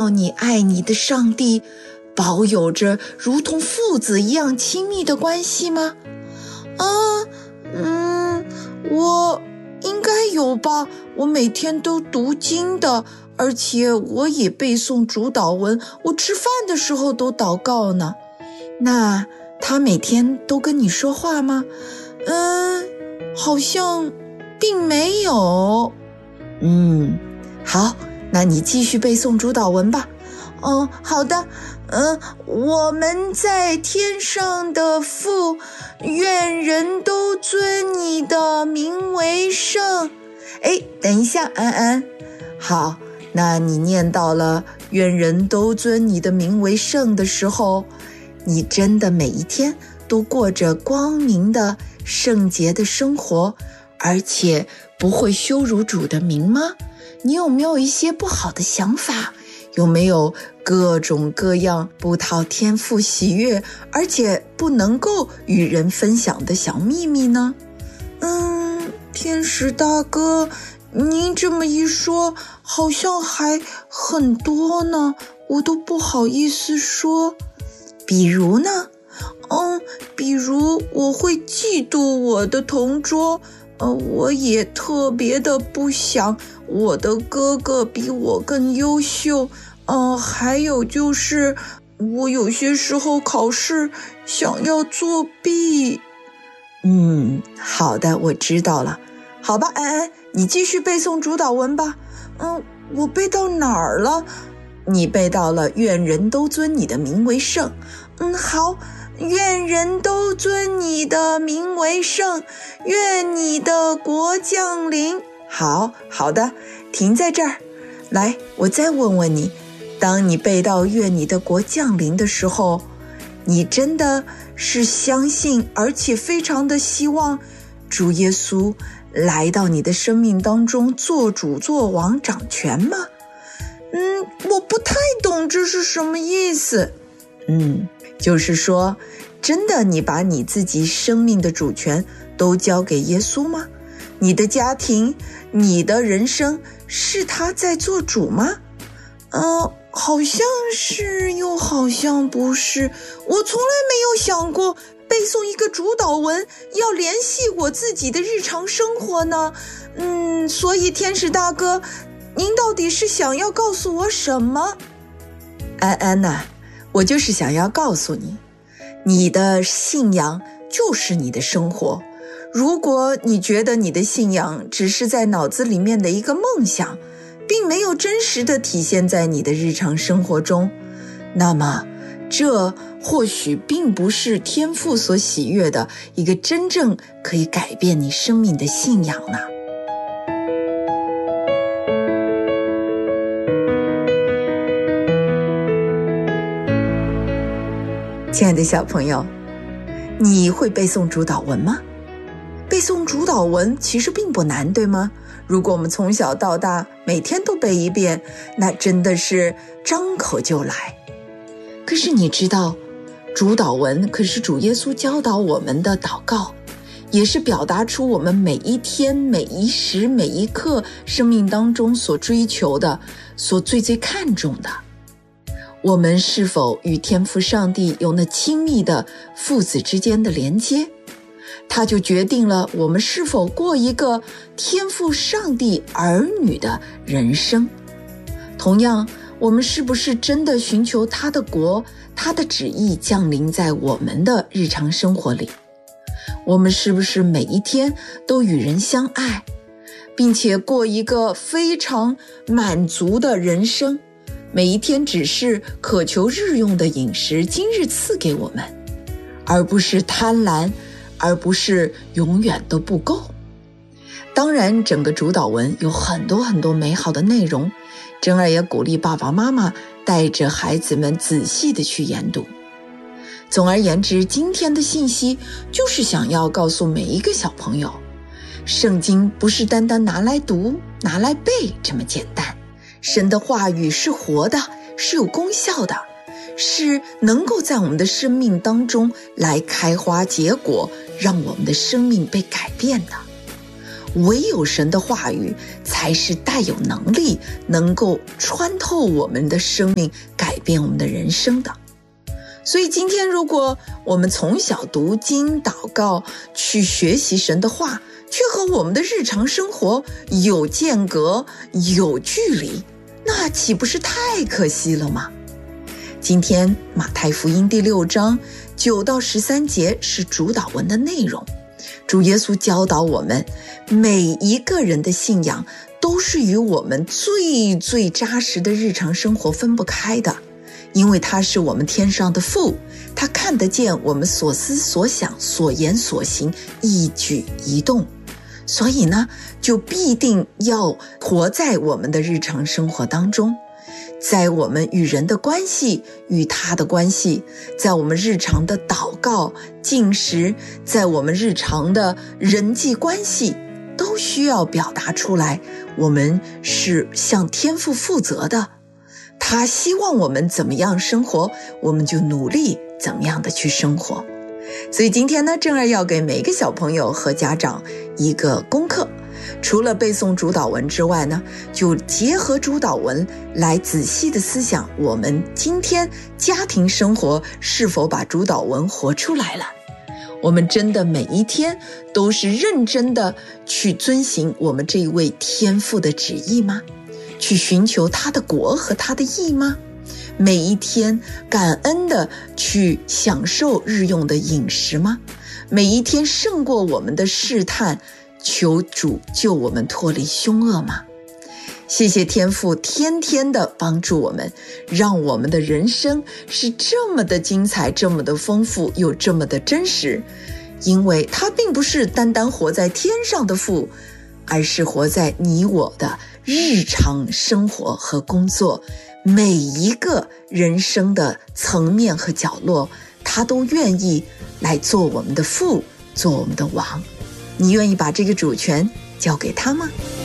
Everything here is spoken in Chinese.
要你爱你的上帝，保有着如同父子一样亲密的关系吗？我应该有吧，我每天都读经的，而且我也背诵主祷文，我吃饭的时候都祷告呢。那他每天都跟你说话吗？好像并没有。好，那你继续背诵主祷文吧。好的。我们在天上的父，愿人都尊你的名为圣。等一下，安安。好，那你念到了愿人都尊你的名为圣的时候，你真的每一天都过着光明的圣洁的生活，而且不会羞辱主的名吗？你有没有一些不好的想法？有没有各种各样不讨天父喜悦，而且不能够与人分享的小秘密呢？天使大哥，您这么一说，好像还很多呢，我都不好意思说。比如呢？比如我会嫉妒我的同桌，我也特别的不想我的哥哥比我更优秀，还有就是我有些时候考试想要作弊。好的，我知道了。好吧，安安，你继续背诵主祷文吧。我背到哪儿了？你背到了愿人都尊你的名为圣。好，愿人都尊你的名为圣，愿你的国降临。好的，停在这儿。来，我再问问你，当你背到愿你的国降临的时候，你真的是相信而且非常的希望主耶稣来到你的生命当中做主做王掌权吗？我不太懂这是什么意思。就是说，真的你把你自己生命的主权都交给耶稣吗？你的家庭，你的人生是他在做主吗？好像是又好像不是，我从来没有想过背诵一个主祷文要联系我自己的日常生活呢。所以天使大哥，您到底是想要告诉我什么？安安呐，我就是想要告诉你，你的信仰就是你的生活。如果你觉得你的信仰只是在脑子里面的一个梦想，并没有真实的体现在你的日常生活中，那么这或许并不是天父所喜悦的一个真正可以改变你生命的信仰呢。亲爱的小朋友，你会背诵主祷文吗？背诵主祷文其实并不难，对吗？如果我们从小到大每天都背一遍，那真的是张口就来。可是你知道，主祷文可是主耶稣教导我们的祷告，也是表达出我们每一天每一时每一刻生命当中所追求的，所最看重的。我们是否与天父上帝有那亲密的父子之间的连接，它就决定了我们是否过一个天父上帝儿女的人生。同样，我们是不是真的寻求他的国，他的旨意降临在我们的日常生活里？我们是不是每一天都与人相爱，并且过一个非常满足的人生？每一天只是渴求日用的饮食，今日赐给我们，而不是贪婪，而不是永远都不够。当然，整个主祷文有很多美好的内容，珍儿也鼓励爸爸妈妈带着孩子们仔细的去研读。总而言之，今天的信息就是想要告诉每一个小朋友，圣经不是单单拿来读拿来背这么简单，神的话语是活的，是有功效的，是能够在我们的生命当中来开花结果，让我们的生命被改变的。 唯有神的话语才是带有能力能够穿透我们的生命，改变我们的人生的。所以今天如果我们从小读经祷告，去学习神的话，却和我们的日常生活有间隔有距离，那岂不是太可惜了吗？今天马太福音第6章9到13节是主祷文的内容。主耶稣教导我们，每一个人的信仰都是与我们最扎实的日常生活分不开的，因为他是我们天上的父，他看得见我们所思所想所言所行一举一动，所以呢，就必定要活在我们的日常生活当中，在我们与人的关系与他的关系，在我们日常的祷告进食，在我们日常的人际关系，都需要表达出来，我们是向天父负责的，他希望我们怎么样生活，我们就努力怎么样的去生活。所以今天呢，正儿要给每一个小朋友和家长一个功课，除了背诵主祷文之外呢，就结合主祷文来仔细的思想我们今天家庭生活是否把主祷文活出来了。我们真的每一天都是认真的去遵行我们这一位天父的旨意吗？去寻求他的国和他的义吗？每一天感恩的去享受日用的饮食吗？每一天胜过我们的试探，求主救我们脱离凶恶吗？谢谢天父天天的帮助我们，让我们的人生是这么的精彩，这么的丰富，又这么的真实，因为他并不是单单活在天上的父，而是活在你我的日常生活和工作，每一个人生的层面和角落，他都愿意来做我们的父，做我们的王。你愿意把这个主权交给他吗？